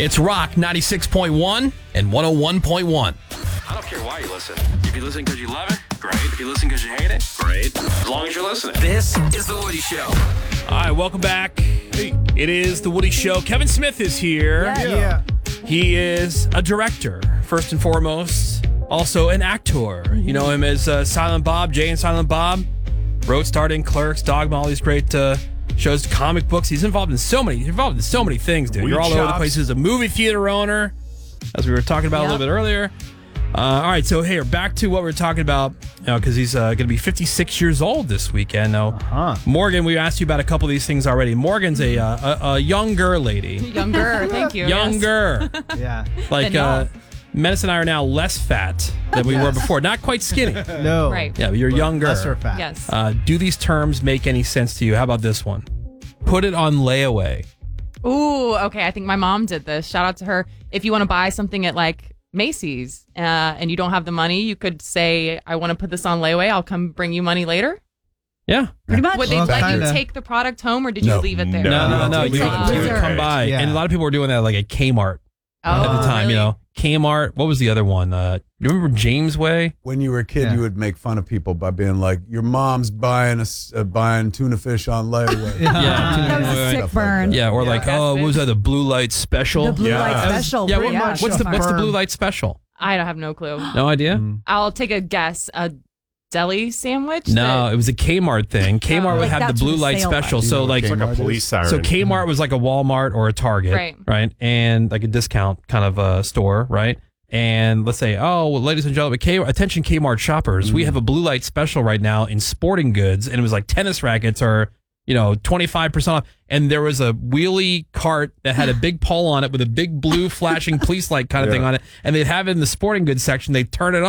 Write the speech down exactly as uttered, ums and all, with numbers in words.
It's Rock ninety-six point one and one oh one point one. I don't care why you listen. If you listen because you love it, great. If you listen because you hate it, great. As long as you're listening. This is The Woody Show. All right, welcome back. Hey. It is The Woody Show. Kevin Smith is here. Yeah. yeah. He is a director, first and foremost. Also an actor. You know him as uh, Silent Bob, Jay and Silent Bob. Wrote, starred in Clerks, Dogma, all these great uh, shows, comic books. He's involved in so many. He's involved in so many things, dude. Weed You're all shops. over the place. He's a movie theater owner, as we were talking about Yep. a little bit earlier. Uh, all right, so here, back to what we were talking about, you know, because he's uh, going to be fifty-six years old this weekend. Now, Uh-huh. Morgan, we asked you about a couple of these things already. Morgan's a uh, a, a younger lady. Younger, thank you. Younger. Yeah. Like, Than uh, Menace and I are now less fat than we were Yes. before. Not quite skinny. No. Right. Yeah, you're But younger. Lesser fat. Yes. Uh, do these terms make any sense to you? How about this one? Put it on layaway. Ooh, okay. I think my mom did this. Shout out to her. If you want to buy something at like Macy's uh, and you don't have the money, you could say, I want to put this on layaway. I'll come bring you money later. Yeah. Pretty much. Would they Well, let kinda. you take the product home or did you No. leave it there? No, no, no. Leave You, it would- there. you would come by. Yeah. And a lot of people were doing that like at Kmart Oh, at the time, really? you know. Kmart. What was the other one? Uh, you remember James Way? When you were a kid, Yeah. you would make fun of people by being like, "Your mom's buying a s- uh, buying tuna fish on layaway." Yeah. That was a Right. sick Stuff like burn. that. Yeah, or like, Fast oh, what was food. that? The blue light special? The blue Yeah. light That was- special. Yeah, pretty what- much. what's the what's the Burn. blue light special? I don't have no clue. No idea? Mm. I'll take a guess. A deli sandwich? No, that- it was a Kmart thing. Kmart would Like have the that's blue what the light sale special. was. So like, It's like a police siren. so Kmart was like a Walmart or a Target, Right. right? And like a discount kind of a store, right? And let's say, oh, well, ladies and gentlemen, K- attention Kmart shoppers, we have a blue light special right now in sporting goods, and it was like tennis rackets or, you know, twenty-five percent off. And there was a wheelie cart that had a big pole on it with a big blue flashing police light kind of thing Yeah. on it. And they'd have it in the sporting goods section. They'd turn it on.